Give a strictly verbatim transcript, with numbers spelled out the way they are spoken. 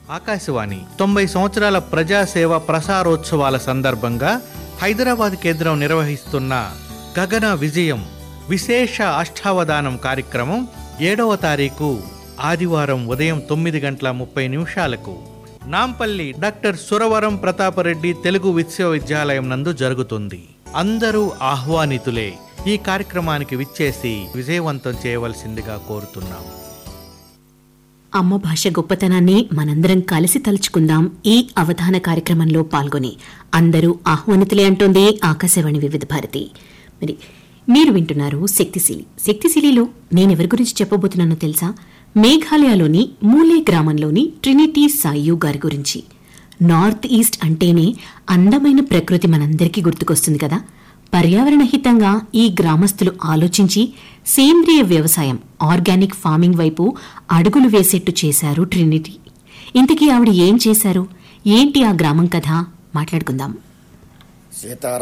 ఆకాశవాణి తొంభై సంవత్సరాల ప్రజాసేవ ప్రసారోత్సవాల సందర్భంగా హైదరాబాద్ కేంద్రం నిర్వహిస్తున్న గగన విజయం విశేష అష్టావధానం కార్యక్రమం ఏడవ తారీఖు ఆదివారం ఉదయం తొమ్మిది గంటల ముప్పై నిమిషాలకు నాంపల్లి డాక్టర్ సురవరం ప్రతాపరెడ్డి తెలుగు విశ్వవిద్యాలయం నందు జరుగుతుంది. అందరూ ఆహ్వానితులే. ఈ కార్యక్రమానికి విచ్చేసి విజయవంతం చేయవలసిందిగా కోరుతున్నాం. అమ్మ భాష గొప్పతనాన్ని మనందరం కలిసి తలుచుకుందాం. ఈ అవధాన కార్యక్రమంలో పాల్గొని అందరూ ఆహ్వానితులే అంటోంది ఆకాశవాణి వివిధ భారతి. మరి మీరు వింటున్నారు శక్తిశీలి. శక్తిశీలిలో నేనెవరి గురించి చెప్పబోతున్నానో తెలుసా? మేఘాలయలోని మూలే గ్రామంలోని ట్రినిటీ సాయు గారి గురించి. నార్త్ ఈస్ట్ అంటేనే అందమైన ప్రకృతి మనందరికీ గుర్తుకొస్తుంది కదా. పర్యావరణ హితంగా ఈ గ్రామస్తులు ఆలోచించి సేంద్రియ వ్యవసాయం, ఆర్గానిక్ ఫార్మింగ్ వైపు అడుగులు వేసేట్టు చేశారు ట్రినిటీ. ఇంతకీ ఆవిడ ఏం చేశారు, ఏంటి ఆ గ్రామం కథ మాట్లాడుకుందాం.